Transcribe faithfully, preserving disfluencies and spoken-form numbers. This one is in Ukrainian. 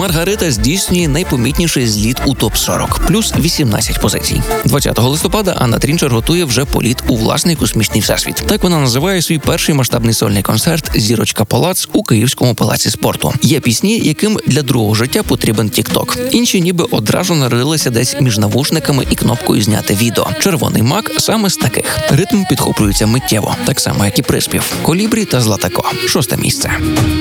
Маргарита здійснює найпомітніший зліт у топ сорок, плюс вісімнадцять позицій. двадцятого листопада Анна Трінчер готує вже політ у власний космічний всесвіт. Так вона називає свій перший масштабний сольний концерт «Зірочка Палац» у Київському палаці спорту. Є пісні, яким для другого життя потрібен тік-ток. Інші ніби одразу нарилися десь між навушниками і кнопкою «Зняти відео». «Червоний мак» саме з таких. Ритм підхоплюється миттєво, так само, як і приспів. «Колібрі» та «Златако» – шосте місце.